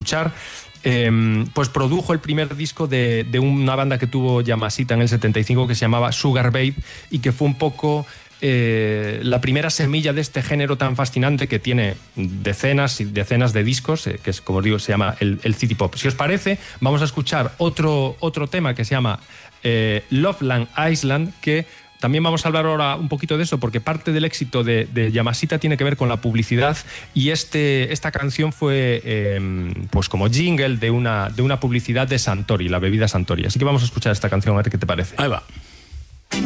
escuchar, pues produjo el primer disco de una banda que tuvo Yamashita en el 75 que se llamaba Sugar Babe, y que fue un poco la primera semilla de este género tan fascinante que tiene decenas y decenas de discos, que es, como digo, se llama el city pop. Si os parece, vamos a escuchar otro tema que se llama Loveland Island, que también vamos a hablar ahora un poquito de eso, porque parte del éxito de Yamashita tiene que ver con la publicidad, y esta canción fue pues como jingle de una publicidad de Suntory, la bebida Suntory. Así que vamos a escuchar esta canción, a ver qué te parece. Ahí va.